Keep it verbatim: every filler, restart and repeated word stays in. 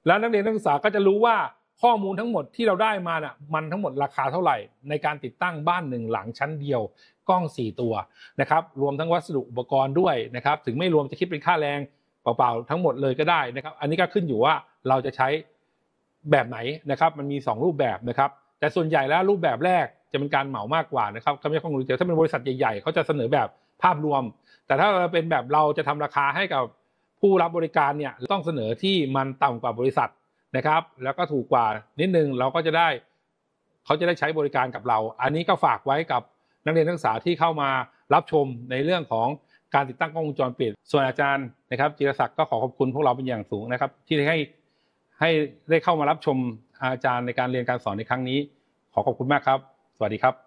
แล้วนักเรียนนักศึกษาก็จะรู้ว่าข้อมูลทั้งหมดที่เราได้มาน่ะมันทั้งหมดราคาเท่าไหร่ในการติดตั้งบ้านหนึ่งหลังชั้นเดียวกล้องสี่ตัวนะครับรวมทั้งวัสดุอุปกรณ์ด้วยนะครับถึงไม่รวมจะคิดเป็นค่าแรงเปล่าๆทั้งหมดเลยก็ได้นะครับอันนี้ก็ขึ้นอยู่ว่าเราจะใช้แบบไหนนะครับมันมีสองรูปแบบนะครับแต่ส่วนใหญ่แล้วรูปแบบแรกจะเป็นการเหมามากกว่านะครับก็ไม่ต้องรู้แต่ถ้าเป็นบริษัทใหญ่ๆเขาจะเสนอแบบภาพรวมแต่ถ้าเป็นแบบเราจะทำราคาให้กับผู้รับบริการเนี่ยต้องเสนอที่มันต่ำกว่าบริษัทนะครับแล้วก็ถูกกว่านิดนึงเราก็จะได้เขาจะได้ใช้บริการกับเราอันนี้ก็ฝากไว้กับนักเรียนนักศึกษาที่เข้ามารับชมในเรื่องของการติดตั้งกล้องวงจรปิดส่วนอาจารย์นะครับจิรศักดิ์ก็ขอขอบคุณพวกเราเป็นอย่างสูงนะครับที่ให้ให้ได้เข้ามารับชมอาจารย์ในการเรียนการสอนในครั้งนี้ขอขอบคุณมากครับสวัสดีครับ